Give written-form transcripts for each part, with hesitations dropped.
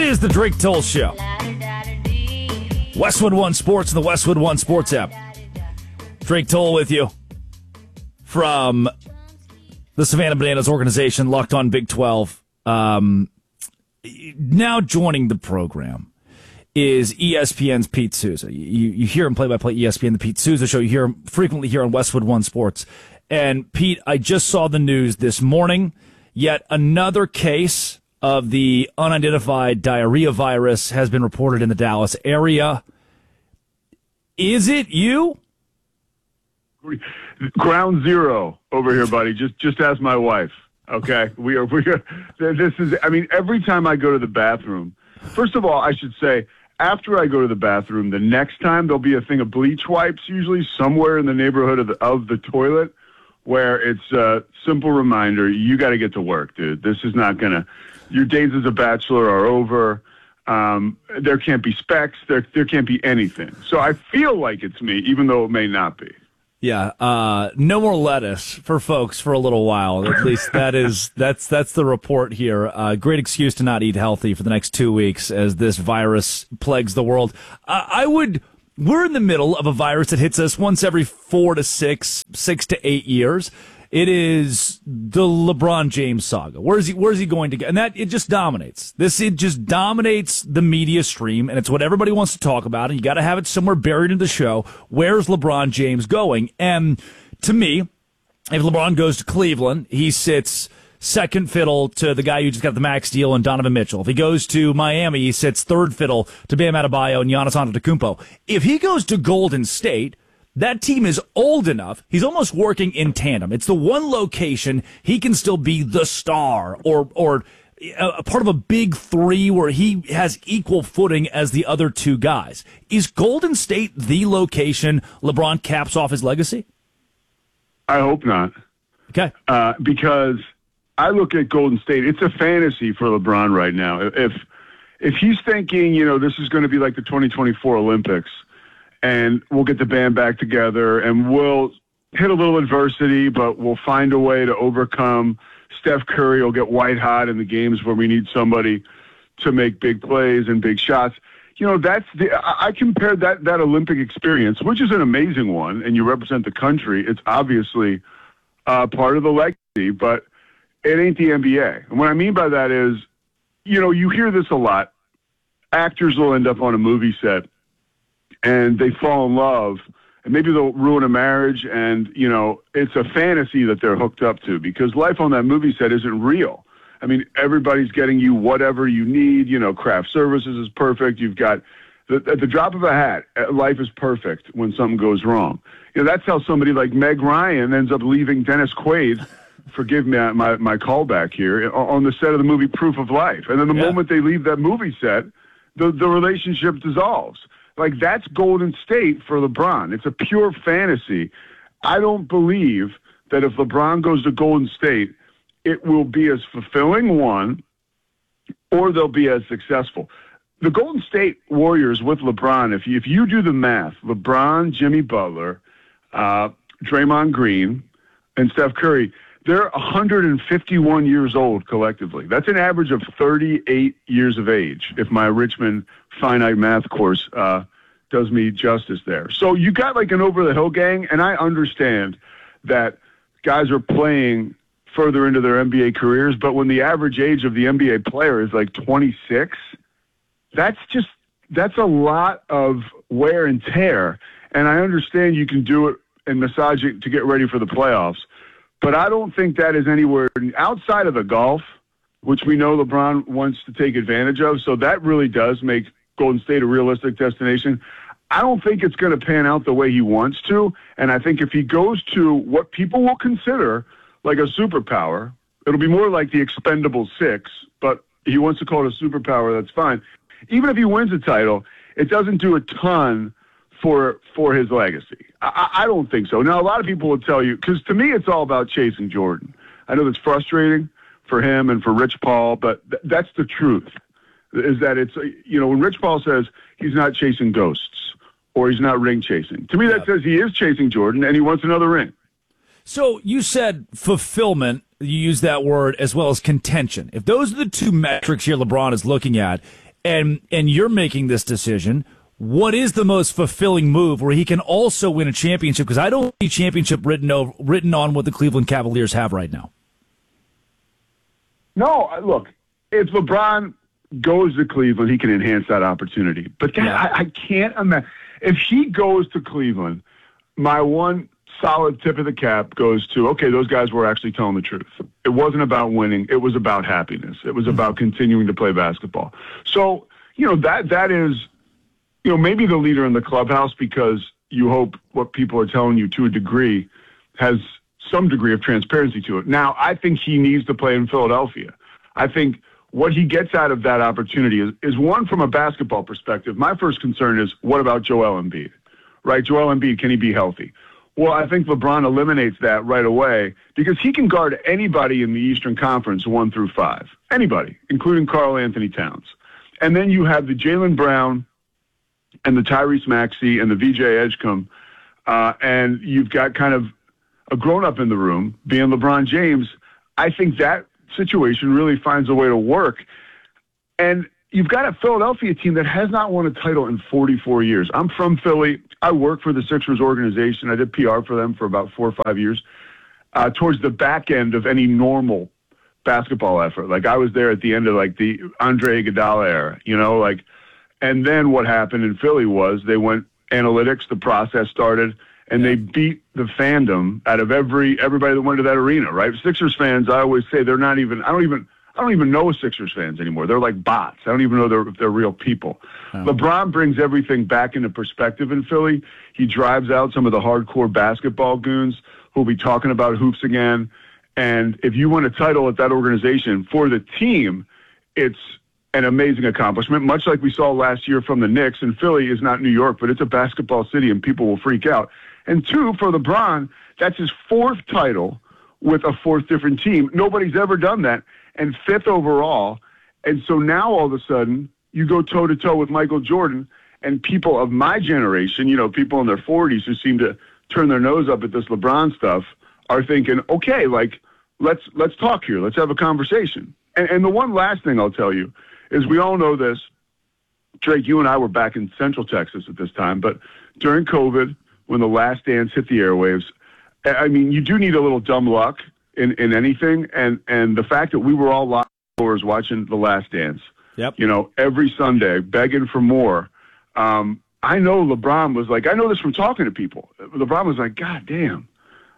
is the Drake Toll Show. Westwood One Sports and the Westwood One Sports app. Drake Toll with you from the Savannah Bananas organization, Locked On Big 12. Now joining the program is ESPN's Pete Souza. You hear him play-by-play ESPN, the Pete Souza Show. You hear him frequently here on Westwood One Sports. And, Pete, I just saw the news this morning. Yet another case of the unidentified diarrhea virus has been reported in the Dallas area. Is it you? Ground zero over here, buddy. Just ask my wife. Okay, we are. This is. I mean, every time I go to the bathroom. First of all, I should say, after I go to the bathroom, the next time there'll be a thing of bleach wipes, usually somewhere in the neighborhood of the toilet, where it's a simple reminder: you got to get to work, dude. This is not gonna. Your days as a bachelor are over. There can't be specks. There can't be anything. So I feel like it's me, even though it may not be. Yeah, no more lettuce for folks for a little while. At least that's the report here. Great excuse to not eat healthy for the next 2 weeks as this virus plagues the world. We're in the middle of a virus that hits us once every 4 to 6 to 8 years. It is the LeBron James saga. Where's he going to go? And it just dominates. It just dominates the media stream, and it's what everybody wants to talk about, and you got to have it somewhere buried in the show. Where's LeBron James going? And to me, if LeBron goes to Cleveland, he sits second fiddle to the guy who just got the max deal and Donovan Mitchell. If he goes to Miami, he sits third fiddle to Bam Adebayo and Giannis Antetokounmpo. If he goes to Golden State, that team is old enough. He's almost working in tandem. It's the one location he can still be the star or a part of a big three where he has equal footing as the other two guys. Is Golden State the location LeBron caps off his legacy? I hope not. Okay. Because I look at Golden State. It's a fantasy for LeBron right now. If he's thinking, this is going to be like the 2024 Olympics, and we'll get the band back together, and we'll hit a little adversity, but we'll find a way to overcome. Steph Curry will get white hot in the games where we need somebody to make big plays and big shots. I compared that Olympic experience, which is an amazing one, and you represent the country. It's obviously part of the legacy, but it ain't the NBA. And what I mean by that is, you hear this a lot. Actors will end up on a movie set, and they fall in love, and maybe they'll ruin a marriage, and, it's a fantasy that they're hooked up to because life on that movie set isn't real. I mean, everybody's getting you whatever you need. Craft services is perfect. You've got, at the drop of a hat, life is perfect when something goes wrong. That's how somebody like Meg Ryan ends up leaving Dennis Quaid, forgive me my callback here, on the set of the movie Proof of Life. And then the moment they leave that movie set, the relationship dissolves. Like, that's Golden State for LeBron. It's a pure fantasy. I don't believe that if LeBron goes to Golden State, it will be as fulfilling, one, or they'll be as successful. The Golden State Warriors with LeBron, if you do the math, LeBron, Jimmy Butler, Draymond Green, and Steph Curry, they're 151 years old collectively. That's an average of 38 years of age, if my Richmond finite math course does me justice there. So you got like an over-the-hill gang, and I understand that guys are playing further into their NBA careers, but when the average age of the NBA player is like 26, that's a lot of wear and tear. And I understand you can do it and massage it to get ready for the playoffs, but I don't think that is anywhere outside of the golf, which we know LeBron wants to take advantage of. So that really does make Golden State a realistic destination. I don't think it's going to pan out the way he wants to. And I think if he goes to what people will consider like a superpower, it'll be more like the Expendable 6, but he wants to call it a superpower. That's fine. Even if he wins a title, it doesn't do a ton for his legacy. I don't think so. Now, a lot of people will tell you, because to me, it's all about chasing Jordan. I know that's frustrating for him and for Rich Paul, but that's the truth, is that it's, when Rich Paul says he's not chasing ghosts or he's not ring chasing, to me, that says he is chasing Jordan and he wants another ring. So you said fulfillment, you use that word, as well as contention. If those are the two metrics here LeBron is looking at, and you're making this decision. What is the most fulfilling move where he can also win a championship? Because I don't see championship written on what the Cleveland Cavaliers have right now. No, look, if LeBron goes to Cleveland, he can enhance that opportunity. But I can't imagine. If he goes to Cleveland, my one solid tip of the cap goes to, okay, those guys were actually telling the truth. It wasn't about winning. It was about happiness. It was about continuing to play basketball. So, that is, maybe the leader in the clubhouse, because you hope what people are telling you to a degree has some degree of transparency to it. Now, I think he needs to play in Philadelphia. I think what he gets out of that opportunity is one, from a basketball perspective. My first concern is, what about Joel Embiid? Right? Joel Embiid, can he be healthy? Well, I think LeBron eliminates that right away because he can guard anybody in the Eastern Conference 1 through 5. Anybody, including Karl Anthony Towns. And then you have the Jaylen Brown and the Tyrese Maxey and the VJ Edgecombe, and you've got kind of a grown-up in the room, being LeBron James. I think that situation really finds a way to work. And you've got a Philadelphia team that has not won a title in 44 years. I'm from Philly. I work for the Sixers organization. I did PR for them for about 4 or 5 years, towards the back end of any normal basketball effort. Like, I was there at the end of, like, the Andre Iguodala era, and then what happened in Philly was they went analytics, the process started, and they beat the fandom out of everybody that went to that arena, right? Sixers fans, I always say, they're not even, I don't even know Sixers fans anymore. They're like bots. I don't even know if they're real people. Oh. LeBron brings everything back into perspective in Philly. He drives out some of the hardcore basketball goons who'll be talking about hoops again. And if you win a title at that organization, for the team, it's an amazing accomplishment, much like we saw last year from the Knicks. And Philly is not New York, but it's a basketball city, and people will freak out. And 2, for LeBron, that's his 4th title with a 4th different team. Nobody's ever done that. And 5th overall. And so now all of a sudden you go toe-to-toe with Michael Jordan, and people of my generation, people in their 40s who seem to turn their nose up at this LeBron stuff, are thinking, okay, like, let's talk here. Let's have a conversation. And the one last thing I'll tell you is, we all know this. Drake, you and I were back in Central Texas at this time, but during COVID, when The Last Dance hit the airwaves, I mean, you do need a little dumb luck in anything, and the fact that we were all locked doors watching The Last Dance, every Sunday, begging for more. I know LeBron was like, I know this from talking to people. LeBron was like, God damn.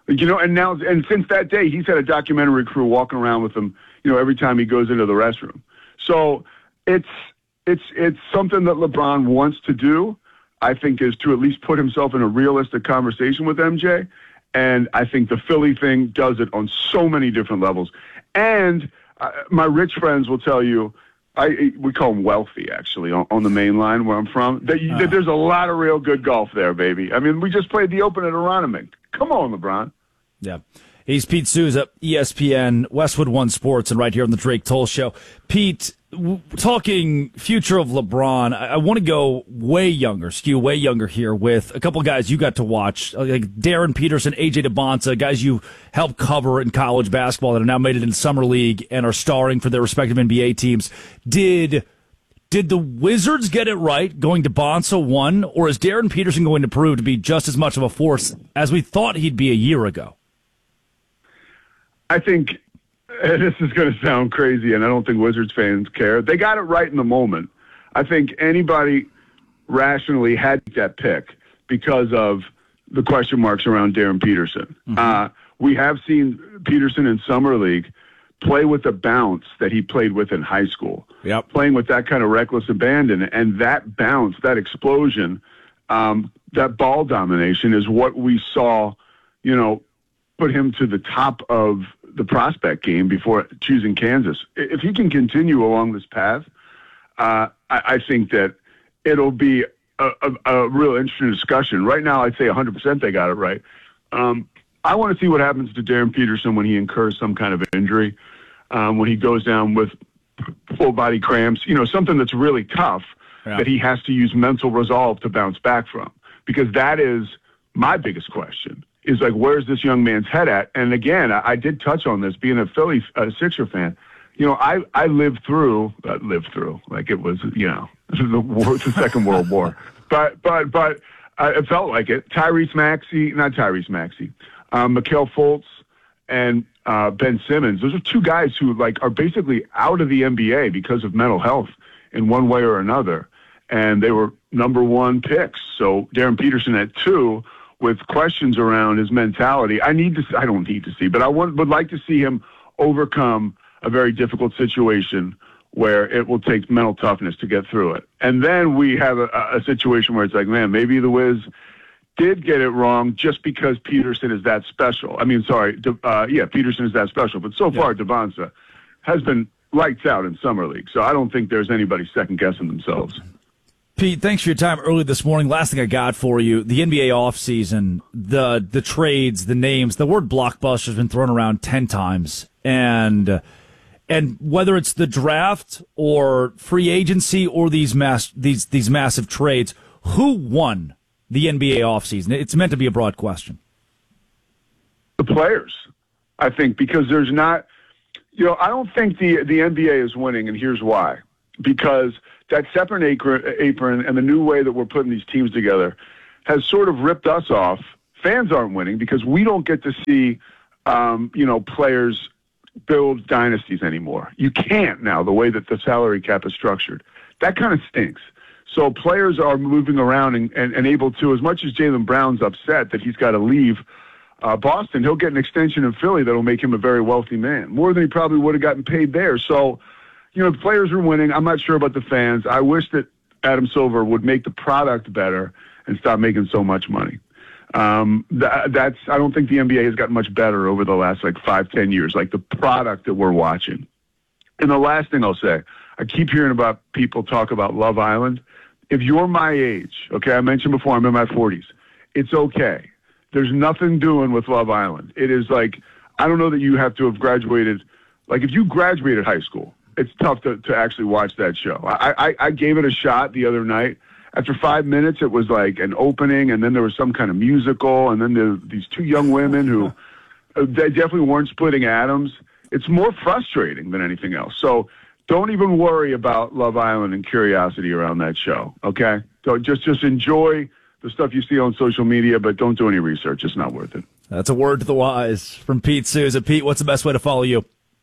And since that day, he's had a documentary crew walking around with him, every time he goes into the restroom. So it's something that LeBron wants to do, I think, is to at least put himself in a realistic conversation with MJ. And I think the Philly thing does it on so many different levels. And my rich friends will tell you, we call them wealthy, actually, on the main line where I'm from, that there's a lot of real good golf there, baby. I mean, we just played the Open at Aronimink. Come on, LeBron. Yeah. He's Pete Souza, ESPN, Westwood One Sports, and right here on the Drake Toll Show. Pete, talking future of LeBron, I want to go way younger here with a couple of guys you got to watch, like Darren Peterson, AJ DeBonsa, guys you helped cover in college basketball that have now made it in Summer League and are starring for their respective NBA teams. Did the Wizards get it right going to Bonsa 1, or is Darren Peterson going to prove to be just as much of a force as we thought he'd be a year ago? I think this is going to sound crazy, and I don't think Wizards fans care. They got it right in the moment. I think anybody rationally had that pick because of the question marks around Darren Peterson. Mm-hmm. We have seen Peterson in Summer League play with the bounce that he played with in high school, playing with that kind of reckless abandon. And that bounce, that explosion, that ball domination is what we saw, put him to the top of the prospect game before choosing Kansas. If he can continue along this path, I think that it'll be a real interesting discussion. Right now, I'd say 100% they got it right. I want to see what happens to Darren Peterson when he incurs some kind of injury, when he goes down with full body cramps, something that's really tough that he has to use mental resolve to bounce back from. Because that is my biggest question. Is like, where's this young man's head at? And again, I did touch on this, being a Philly Sixer fan. I lived through like it was, the Second World War, but it felt like it. Mikael Fultz and Ben Simmons. Those are two guys who are basically out of the NBA because of mental health in one way or another. And they were number one picks. So Darren Peterson at 2 with questions around his mentality. I don't need to see, but I would like to see him overcome a very difficult situation where it will take mental toughness to get through it. And then we have a situation where it's like, man, maybe the Wiz did get it wrong just because Peterson is that special. Peterson is that special. But so far, Devonta has been lights out in Summer League. So I don't think there's anybody second-guessing themselves. Pete, thanks for your time early this morning. Last thing I got for you, the NBA offseason, the trades, the names, the word blockbuster has been thrown around 10 times. And whether it's the draft or free agency or these massive trades, who won the NBA offseason? It's meant to be a broad question. The players, I think, because there's not, I don't think the NBA is winning, and here's why. Because that separate apron and the new way that we're putting these teams together has sort of ripped us off. Fans aren't winning because we don't get to see, players build dynasties anymore. You can't now, the way that the salary cap is structured. That kind of stinks. So players are moving around and able to, as much as Jaylen Brown's upset that he's got to leave Boston, he'll get an extension in Philly that'll make him a very wealthy man, more than he probably would have gotten paid there. So, the players are winning. I'm not sure about the fans. I wish that Adam Silver would make the product better and stop making so much money. I don't think the NBA has gotten much better over the last 5-10 years, like the product that we're watching. And the last thing I'll say, I keep hearing about people talk about Love Island. If you're my age, okay, I mentioned before I'm in my 40s, it's okay. There's nothing doing with Love Island. It is I don't know that you have to have graduated. If you graduated high school, it's tough to actually watch that show. I gave it a shot the other night. After 5 minutes, it was an opening, and then there was some kind of musical, and then these two young women who they definitely weren't splitting atoms. It's more frustrating than anything else. So don't even worry about Love Island and curiosity around that show, okay? So just enjoy the stuff you see on social media, but don't do any research. It's not worth it. That's a word to the wise from Pete Souza. Pete, what's the best way to follow you?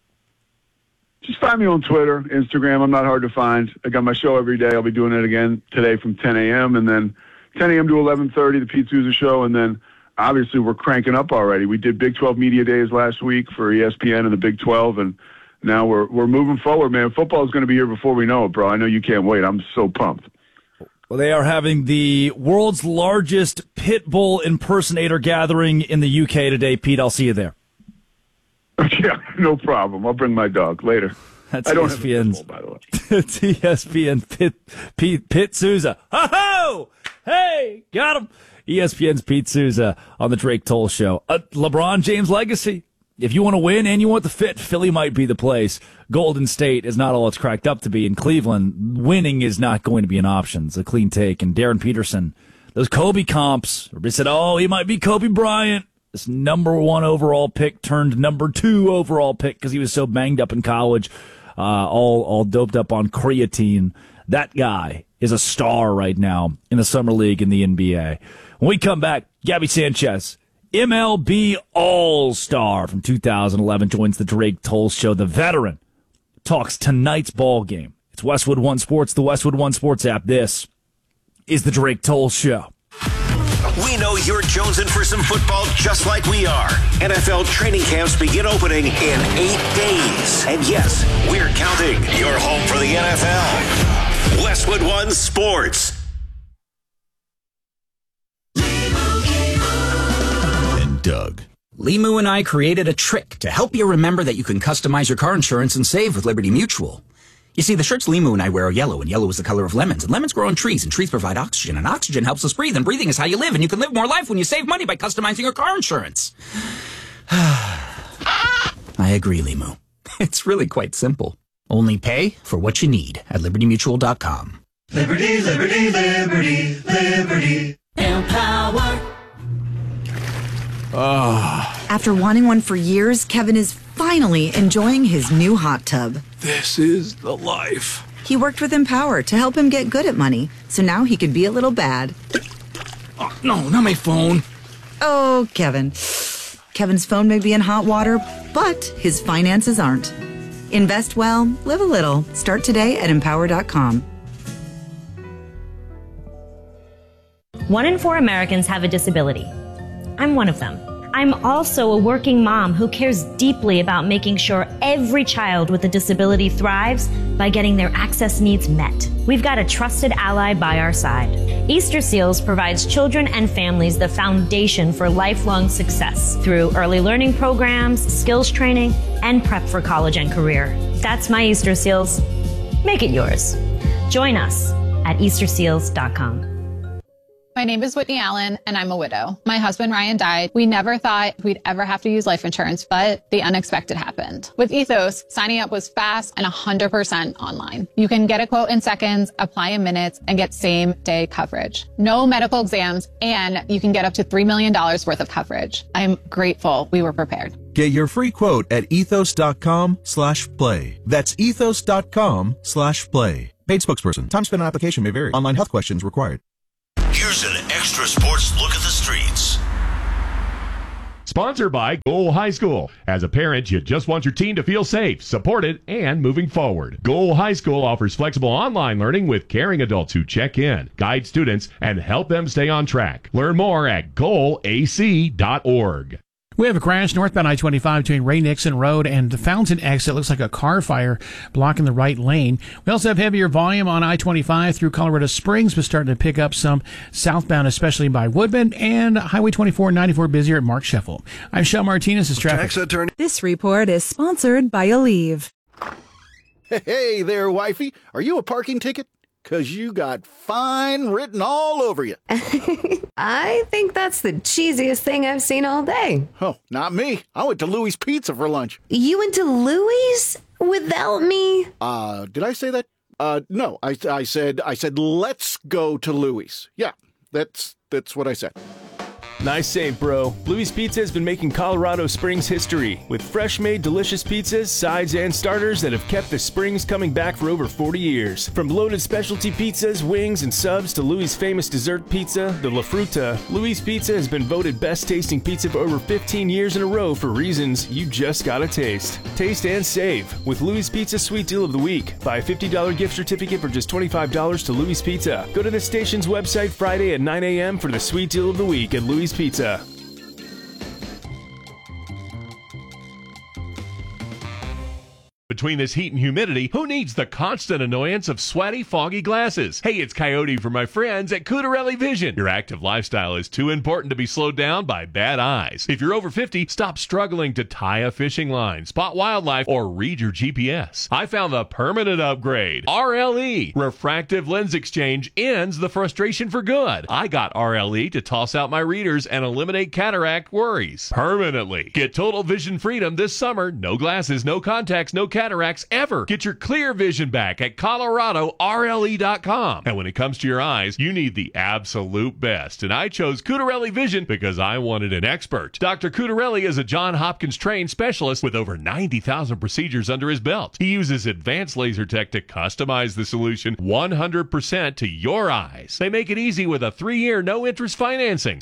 Just find me on Twitter, Instagram. I'm not hard to find. I got my show every day. I'll be doing it again today from 10 a.m. and then 10 a.m. to 11:30, the Pete Souza Show. And then, obviously, we're cranking up already. We did Big 12 Media Days last week for ESPN and the Big 12, and now we're moving forward, man. Football is going to be here before we know it, bro. I know you can't wait. I'm so pumped. Well, they are having the world's largest pit bull impersonator gathering in the UK today. Pete, I'll see you there. Yeah, no problem. I'll bring my dog later. That's I don't ESPN's, have a pit bull, by the way. It's ESPN Pete Souza. Ho-ho! Hey, got him. ESPN's Pete Souza on the Drake Toll Show. LeBron James legacy. If you want to win and you want the fit, Philly might be the place. Golden State is not all it's cracked up to be. In Cleveland, winning is not going to be an option. It's a clean take. And Darren Peterson, those Kobe comps, everybody said, he might be Kobe Bryant. This number 1 overall pick turned number 2 overall pick because he was so banged up in college, all doped up on creatine. That guy is a star right now in the Summer League in the NBA. When we come back, Gabby Sanchez, MLB All-Star from 2011, joins the Drake Toll Show. The veteran talks tonight's ball game. It's Westwood One Sports, the Westwood One Sports app. This is the Drake Toll Show. We know you're jonesing for some football just like we are. NFL training camps begin opening in 8 days. And yes, we're counting. You're home for the NFL. Westwood One Sports. And Doug. Limu and I created a trick to help you remember that you can customize your car insurance and save with Liberty Mutual. You see, the shirts Limu and I wear are yellow, and yellow is the color of lemons, and lemons grow on trees, and trees provide oxygen, and oxygen helps us breathe, and breathing is how you live, and you can live more life when you save money by customizing your car insurance. I agree, Limu. It's really quite simple. Only pay for what you need at LibertyMutual.com. Liberty, liberty, liberty, liberty. Empower. After wanting one for years, Kevin is finally enjoying his new hot tub. This is the life. He worked with Empower to help him get good at money, so now he could be a little bad. Oh, no, not my phone. Oh, Kevin. Kevin's phone may be in hot water, but his finances aren't. Invest well, live a little. Start today at Empower.com. 1 in 4 Americans have a disability. I'm one of them. I'm also a working mom who cares deeply about making sure every child with a disability thrives by getting their access needs met. We've got a trusted ally by our side. Easter Seals provides children and families the foundation for lifelong success through early learning programs, skills training, and prep for college and career. That's my Easter Seals. Make it yours. Join us at easterseals.com. My name is Whitney Allen, and I'm a widow. My husband, Ryan, died. We never thought we'd ever have to use life insurance, but the unexpected happened. With Ethos, signing up was fast and 100% online. You can get a quote in seconds, apply in minutes, and get same-day coverage. No medical exams, and you can get up to $3 million worth of coverage. I'm grateful we were prepared. Get your free quote at ethos.com/play. That's ethos.com/play. Paid spokesperson. Time spent on application may vary. Online health questions required. Here's an extra sports look at the streets. Sponsored by Goal High School. As a parent, you just want your teen to feel safe, supported, and moving forward. Goal High School offers flexible online learning with caring adults who check in, guide students, and help them stay on track. Learn more at goalac.org. We have a crash northbound I-25 between Ray Nixon Road and the Fountain exit. Looks like a car fire blocking the right lane. We also have heavier volume on I-25 through Colorado Springs, but starting to pick up some southbound, especially by Woodman, and Highway 24 and 94 busier at Mark Sheffel. I'm Shel Martinez. This is traffic. This report is sponsored by Aleve. Hey there, wifey. Are you a parking ticket? 'Cause you got fine written all over you. I think that's the cheesiest thing I've seen all day. Oh, not me. I went to Louis Pizza for lunch. You went to Louis without me? Did I say that? No, I said let's go to Louis. Yeah, that's what I said. Nice save, bro. Louis Pizza has been making Colorado Springs history with fresh-made delicious pizzas, sides, and starters that have kept the Springs coming back for over 40 years. From loaded specialty pizzas, wings, and subs to Louis' famous dessert pizza, the La Fruta, Louis Pizza has been voted best-tasting pizza for over 15 years in a row for reasons you just gotta taste. Taste and save with Louis Pizza Sweet Deal of the Week. Buy a $50 gift certificate for just $25 to Louis Pizza. Go to the station's website Friday at 9 a.m. for the Sweet Deal of the Week at Louis Pizza. Between this heat and humidity, who needs the constant annoyance of sweaty, foggy glasses? Hey, it's Coyote from my friends at Cutarelli Vision. Your active lifestyle is too important to be slowed down by bad eyes. If you're over 50, stop struggling to tie a fishing line, spot wildlife, or read your GPS. I found the permanent upgrade. RLE, Refractive Lens Exchange, ends the frustration for good. I got RLE to toss out my readers and eliminate cataract worries permanently. Get total vision freedom this summer. No glasses, no contacts, no cataracts ever. Get your clear vision back at ColoradoRLE.com. And when it comes to your eyes, you need the absolute best. And I chose Cutarelli Vision because I wanted an expert. Dr. Cutarelli is a Johns Hopkins trained specialist with over 90,000 procedures under his belt. He uses advanced laser tech to customize the solution 100% to your eyes. They make it easy with a 3-year no-interest financing.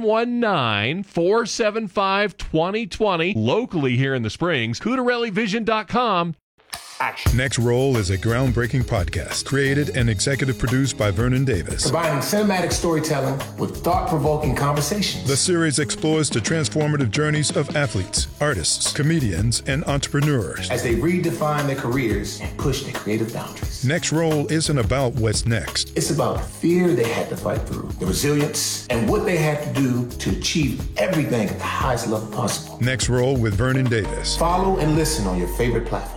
719-475-2020. Locally here in the Springs, CutarelliVision.com. Action. Next Roll is a groundbreaking podcast created and executive produced by Vernon Davis. Combining cinematic storytelling with thought-provoking conversations. The series explores the transformative journeys of athletes, artists, comedians, and entrepreneurs as they redefine their careers and push their creative boundaries. Next Roll isn't about what's next. It's about the fear they had to fight through, the resilience, and what they had to do to achieve everything at the highest level possible. Next Roll with Vernon Davis. Follow and listen on your favorite platform.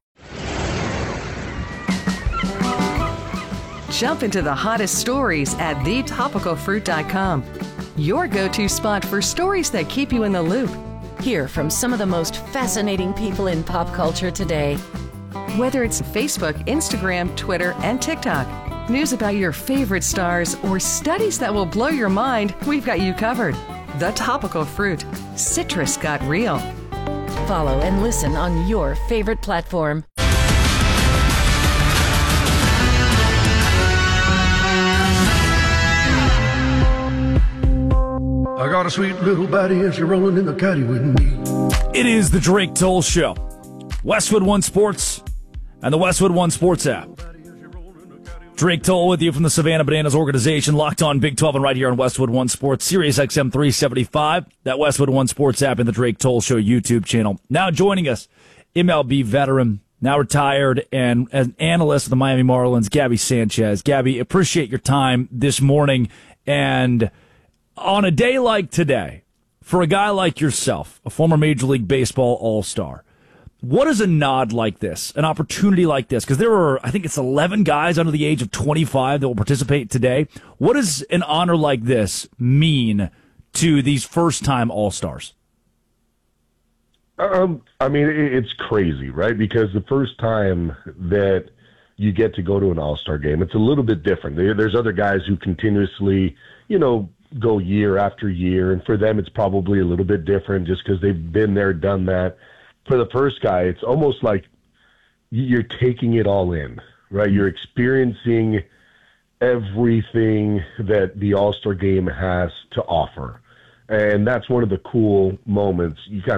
Jump into the hottest stories at thetopicalfruit.com. Your go-to spot for stories that keep you in the loop. Hear from some of the most fascinating people in pop culture today. Whether it's Facebook, Instagram, Twitter, and TikTok, news about your favorite stars, or studies that will blow your mind, we've got you covered. The Topical Fruit. Citrus got real. Follow and listen on your favorite platform. I got a sweet little body and she's rolling in the caddy with me. It is the Drake Toll Show. Westwood One Sports and the Westwood One Sports app. Drake Toll with you from the Savannah Bananas organization, locked on Big 12 and right here on Westwood One Sports, Sirius XM 375, that Westwood One Sports app and the Drake Toll Show YouTube channel. Now joining us, MLB veteran, now retired, and as an analyst of the Miami Marlins, Gabby Sanchez. Gabby, appreciate your time this morning. And on a day like today, for a guy like yourself, a former Major League Baseball All-Star, what is a nod like this, an opportunity like this? Because there are, I think it's 11 guys under the age of 25 that will participate today. What does an honor like this mean to these first-time All-Stars? I mean, it's crazy, right? Because the first time that you get to go to an All-Star game, it's a little bit different. There's other guys who continuously, go year after year, and for them it's probably a little bit different just because they've been there, done that. For the first guy, it's almost like you're taking it all in, right? You're experiencing everything that the All-Star game has to offer. And that's one of the cool moments. You kind of